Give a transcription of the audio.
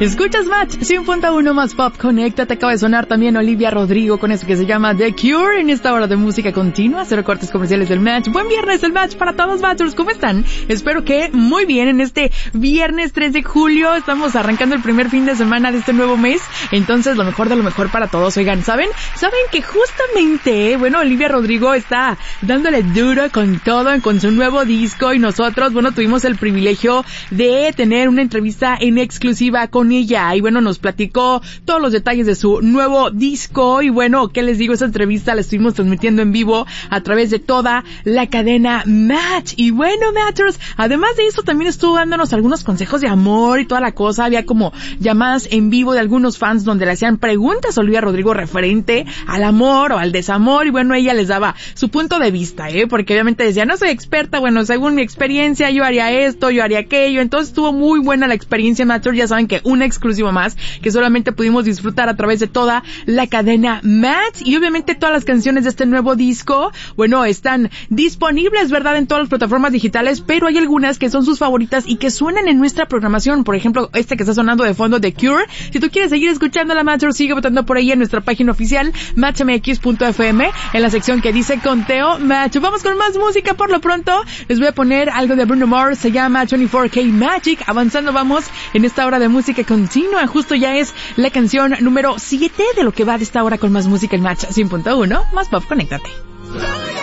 Escuchas Match 100.1 más Pop Conecta. Te acaba de sonar también Olivia Rodrigo con eso que se llama The Cure en esta hora de música continua. 0 cortes comerciales del Match. Buen viernes el Match para todos, Matchers. ¿Cómo están? Espero que muy bien en este viernes 3 de julio. Estamos arrancando el primer fin de semana de este nuevo mes. Entonces, lo mejor de lo mejor para todos. Oigan, ¿saben que justamente, Olivia Rodrigo está dándole duro con todo, con su nuevo disco, y nosotros, tuvimos el privilegio de tener una entrevista en exclusiva con ella, y nos platicó todos los detalles de su nuevo disco, y ¿qué les digo? Esa entrevista la estuvimos transmitiendo en vivo a través de toda la cadena Match, y Matchers, además de eso también estuvo dándonos algunos consejos de amor y toda la cosa. Había como llamadas en vivo de algunos fans donde le hacían preguntas a Olivia Rodrigo referente al amor o al desamor, y ella les daba su punto de vista, porque obviamente decía, no soy experta, según mi experiencia yo haría esto, yo haría aquello. Entonces estuvo muy buena la experiencia, Matchers. Ya saben que una exclusiva más que solamente pudimos disfrutar a través de toda la cadena Match, y obviamente todas las canciones de este nuevo disco, están disponibles, ¿verdad?, en todas las plataformas digitales, pero hay algunas que son sus favoritas y que suenan en nuestra programación. Por ejemplo, que está sonando de fondo, The Cure. Si tú quieres seguir escuchando la Matchers, sigue votando por ahí en nuestra página oficial matchmx.fm en la sección que dice Conteo Match. Vamos con más música. Por lo pronto les voy a poner algo de Bruno Mars, se llama 24K Magic. Avanzando vamos en esta hora de música continua. Justo ya es la canción número 7 de lo que va de esta hora con más música en Match 100.1 más Pop. Conéctate.